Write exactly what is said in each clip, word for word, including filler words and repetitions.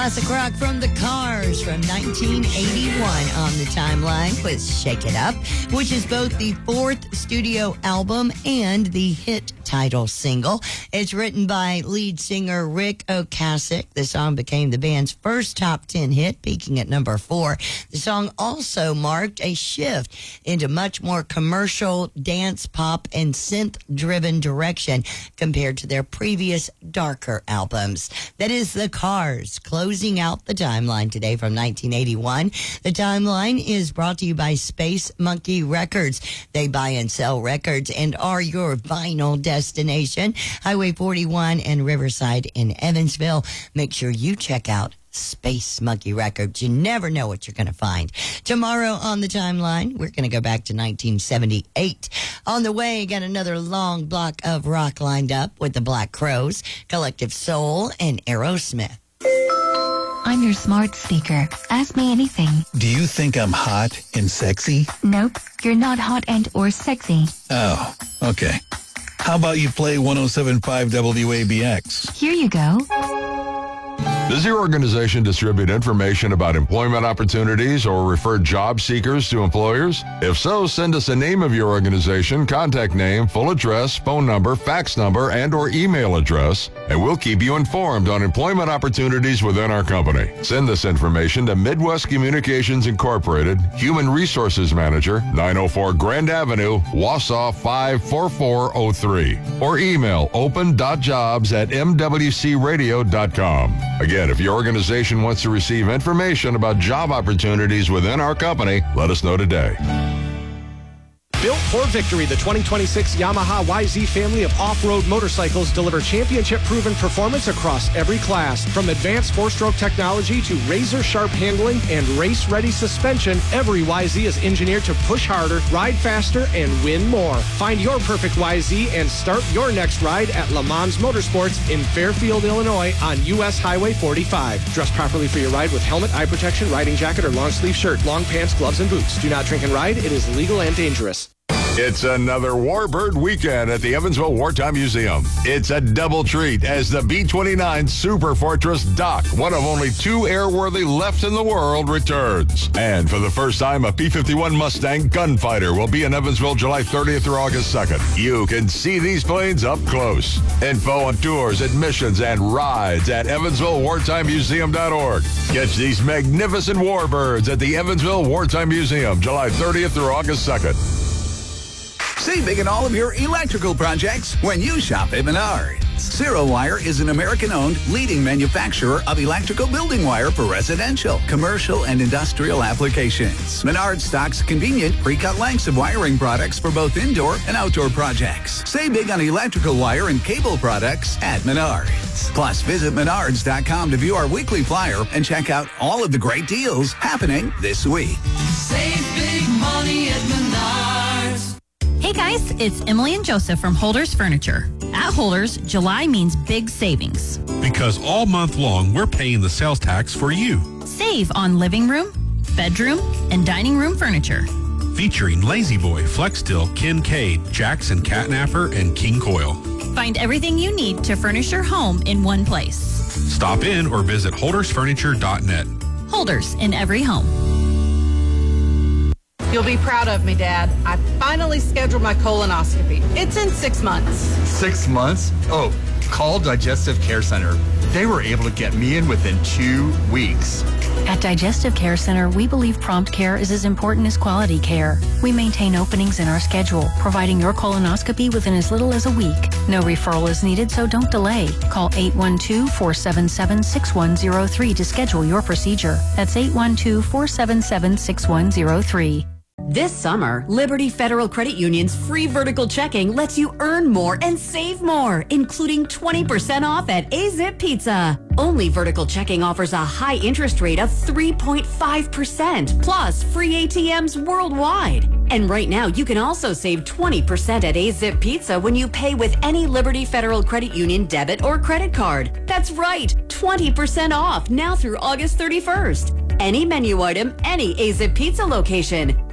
Classic rock from the Cars from nineteen eighty-one on the timeline with Shake It Up, which is both the fourth studio album and the hit title single. It's written by lead singer Rick Ocasek. The song became the band's first top ten hit, peaking at number four. The song also marked a shift into much more commercial dance, pop, and synth-driven direction compared to their previous darker albums. That is the Cars, closing out the timeline today from nineteen eighty-one. The timeline is brought to you by Space Monkey Records. They buy and sell records and are your vinyl destination. Highway forty-one and Riverside in Evansville. Make sure you check out Space Monkey Records. You never know what you're going to find. Tomorrow on the timeline, we're going to go back to nineteen seventy-eight. On the way, got another long block of rock lined up with the Black Crowes, Collective Soul, and Aerosmith. I'm your smart speaker. Ask me anything. Do you think I'm hot and sexy? Nope, you're not hot and or sexy. Oh, okay. How about you play one oh seven point five W A B X? Here you go. Does your organization distribute information about employment opportunities or refer job seekers to employers? If so, send us a name of your organization, contact name, full address, phone number, fax number, and or email address, and we'll keep you informed on employment opportunities within our company. Send this information to Midwest Communications Incorporated, Human Resources Manager, nine oh four Grand Avenue, Wausau five four four oh three, or email open.jobs at m w c radio dot com. Again, if your organization wants to receive information about job opportunities within our company, let us know today. Built for victory, the twenty twenty-six Yamaha Y Z family of off-road motorcycles deliver championship-proven performance across every class. From advanced four-stroke technology to razor-sharp handling and race-ready suspension, every Y Z is engineered to push harder, ride faster, and win more. Find your perfect Y Z and start your next ride at Le Mans Motorsports in Fairfield, Illinois on U S Highway forty-five. Dress properly for your ride with helmet, eye protection, riding jacket, or long-sleeve shirt, long pants, gloves, and boots. Do not drink and ride. It is illegal and dangerous. It's another Warbird weekend at the Evansville Wartime Museum. It's a double treat as the B twenty-nine Super Fortress Doc, one of only two airworthy left in the world, returns. And for the first time, a P fifty-one Mustang Gunfighter will be in Evansville July thirtieth through August second. You can see these planes up close. Info on tours, admissions, and rides at evansville wartime museum dot org. Catch these magnificent Warbirds at the Evansville Wartime Museum July thirtieth through August second. Save big in all of your electrical projects when you shop at Menards. Zero Wire is an American-owned leading manufacturer of electrical building wire for residential, commercial, and industrial applications. Menards stocks convenient pre-cut lengths of wiring products for both indoor and outdoor projects. Save big on electrical wire and cable products at Menards. Plus, visit menards dot com to view our weekly flyer and check out all of the great deals happening this week. Save big money at Menards. Hey guys, it's Emily and Joseph from Holders Furniture. At Holders, July means big savings. Because all month long, we're paying the sales tax for you. Save on living room, bedroom, and dining room furniture. Featuring Lazy Boy, Flexsteel, Kincaid, Jackson Catnapper, and King Coil. Find everything you need to furnish your home in one place. Stop in or visit holders furniture dot net. Holders in every home. You'll be proud of me, Dad. I finally scheduled my colonoscopy. It's in six months. Six months? Oh, call Digestive Care Center. They were able to get me in within two weeks. At Digestive Care Center, we believe prompt care is as important as quality care. We maintain openings in our schedule, providing your colonoscopy within as little as a week. No referral is needed, so don't delay. Call eight one two, four seven seven, six one zero three to schedule your procedure. That's eight one two, four seven seven, six one zero three. This summer, Liberty Federal Credit Union's free vertical checking lets you earn more and save more, including twenty percent off at A-Zip Pizza. Only vertical checking offers a high interest rate of three point five percent, plus free A T Ms worldwide. And right now, you can also save twenty percent at A-Zip Pizza when you pay with any Liberty Federal Credit Union debit or credit card. That's right, twenty percent off now through August thirty-first. Any menu item, any A-Zip Pizza location.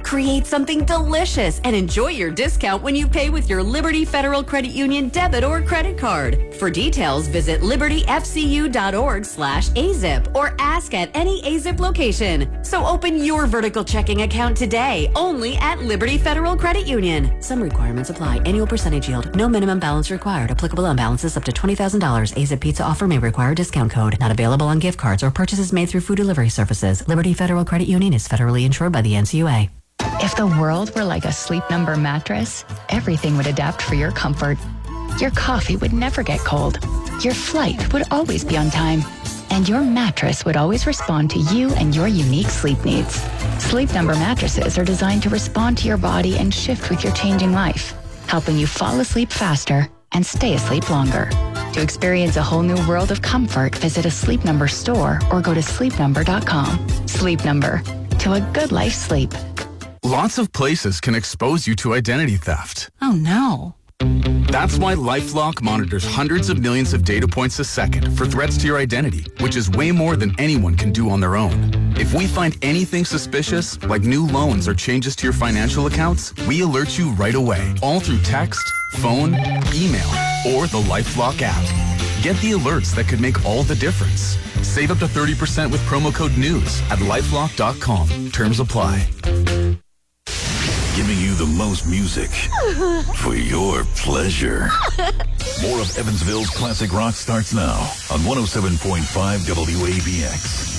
Create something delicious and enjoy your discount when you pay with your Liberty Federal Credit Union debit or credit card. For details, visit libertyfcu.org slash AZIP or ask at any AZIP location. So open your vertical checking account today, only at Liberty Federal Credit Union. Some requirements apply. Annual percentage yield. No minimum balance required. Applicable on balances up to twenty thousand dollars. AZIP Pizza offer may require discount code. Not available on gift cards or purchases made through food delivery services. Liberty Federal Credit Union is federally insured by the N C U A. If the world were like a Sleep Number mattress, everything would adapt for your comfort. Your coffee would never get cold. Your flight would always be on time. And your mattress would always respond to you and your unique sleep needs. Sleep Number mattresses are designed to respond to your body and shift with your changing life, helping you fall asleep faster and stay asleep longer. To experience a whole new world of comfort, visit a Sleep Number store or go to sleep number dot com. Sleep Number. To a good life sleep. Lots of places can expose you to identity theft. Oh no. That's why LifeLock monitors hundreds of millions of data points a second for threats to your identity, which is way more than anyone can do on their own. If we find anything suspicious, like new loans or changes to your financial accounts, we alert you right away, all through text, phone, email, or the LifeLock app. Get the alerts that could make all the difference. Save up to thirty percent with promo code NEWS at lifelock dot com. Terms apply. Giving you the most music for your pleasure. More of Evansville's classic rock starts now on one oh seven point five W A B X.